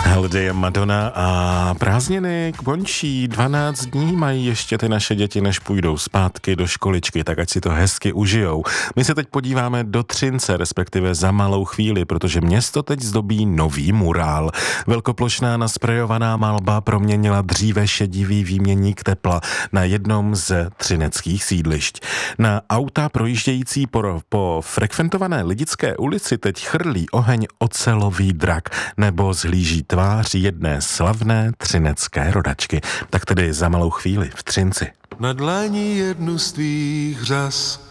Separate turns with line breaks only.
Holiday Madonna a prázdniny končí, 12 dní mají ještě ty naše děti, než půjdou zpátky do školičky, tak ať si to hezky užijou. My se teď podíváme do Třince, respektive za malou chvíli, protože město teď zdobí nový murál. Velkoplošná nasprejovaná malba proměnila dříve šedivý výměnník tepla na jednom z třineckých sídlišť. Na auta projíždějící po frekventované Lidické ulici teď chrlí oheň ocelový drak, nebo zhlíží tvář jedné slavné třinecké rodačky. Tak tedy za malou chvíli v Třinci.
Na dlani jednu z tvých řas